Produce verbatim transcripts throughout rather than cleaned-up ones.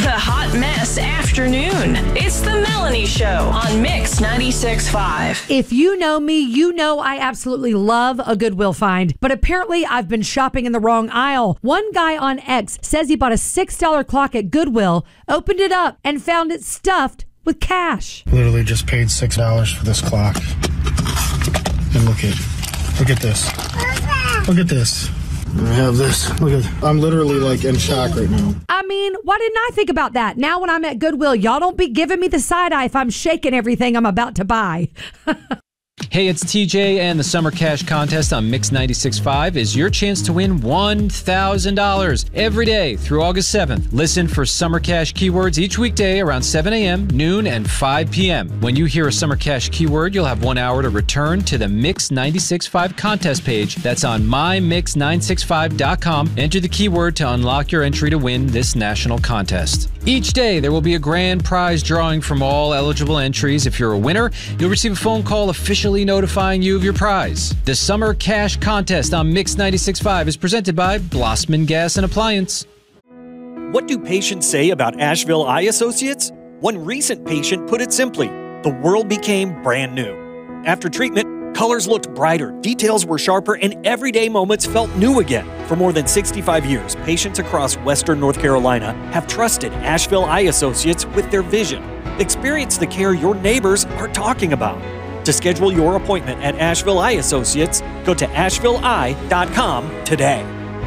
the hot mess afternoon. It's the Melanie Show on Mix ninety-six point five. If you know me, you know I absolutely love a Goodwill find, but apparently I've been shopping in the wrong aisle. One guy on X says he bought a six dollar clock at Goodwill, opened it up, and found it stuffed with cash. Literally just paid six dollars for this clock. And look at, look at this. Look at this. I have this. Look at, I'm literally like in shock right now. I mean, why didn't I think about that? Now when I'm at Goodwill, y'all don't be giving me the side eye if I'm shaking everything I'm about to buy. Hey, it's T J, and the Summer Cash Contest on Mix ninety-six point five is your chance to win one thousand dollars every day through August seventh. Listen for Summer Cash keywords each weekday around seven a.m., noon, and five p.m. When you hear a Summer Cash keyword, you'll have one hour to return to the Mix ninety-six point five contest page. That's on my mix nine six five dot com. Enter the keyword to unlock your entry to win this national contest. Each day, there will be a grand prize drawing from all eligible entries. If you're a winner, you'll receive a phone call officially notifying you of your prize. The Summer Cash Contest on Mix ninety-six point five is presented by Blossman Gas and Appliance. What do patients say about Asheville Eye Associates? One recent patient put it simply, the world became brand new. After treatment, colors looked brighter, details were sharper, and everyday moments felt new again. For more than sixty-five years, patients across Western North Carolina have trusted Asheville Eye Associates with their vision. Experience the care your neighbors are talking about. To schedule your appointment at Asheville Eye Associates, go to asheville eye dot com today.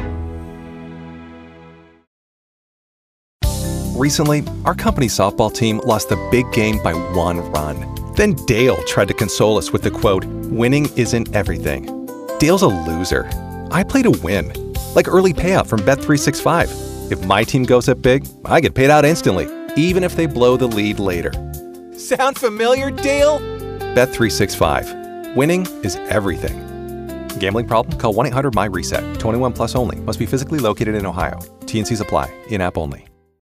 Recently, our company softball team lost the big game by one run. Then Dale tried to console us with the quote, "Winning isn't everything." Dale's a loser. I play to win, like early payout from Bet three sixty-five. If my team goes up big, I get paid out instantly, even if they blow the lead later. Sound familiar, Dale? Bet three sixty-five. Winning is everything. Gambling problem? Call one eight hundred M Y RESET. twenty-one plus only. Must be physically located in Ohio. T and Cs apply. In-app only.